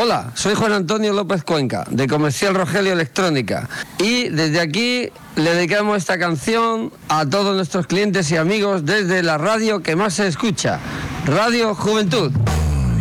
Hola, soy Juan Antonio López Cuenca, de Comercial Rogelio Electrónica, y desde aquí le dedicamos esta canción a todos nuestros clientes y amigos desde la radio que más se escucha, Radio Juventud.